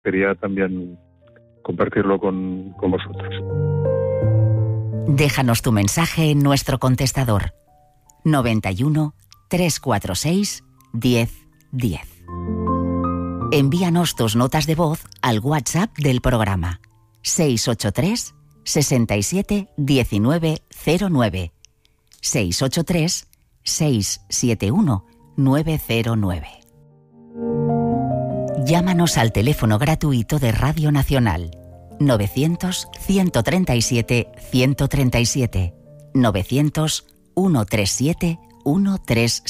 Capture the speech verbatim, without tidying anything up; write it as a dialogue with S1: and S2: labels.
S1: quería también compartirlo con, con vosotros.
S2: Déjanos tu mensaje en nuestro contestador noventa y uno, trescientos cuarenta y seis, diez diez. Envíanos tus notas de voz al WhatsApp del programa seis ocho tres, seis siete, uno nueve cero nueve seis ocho tres, seis siete uno, nueve cero nueve. Llámanos al teléfono gratuito de Radio Nacional novecientos, ciento treinta y siete, ciento treinta y siete novecientos, ciento treinta y siete, ciento treinta y siete.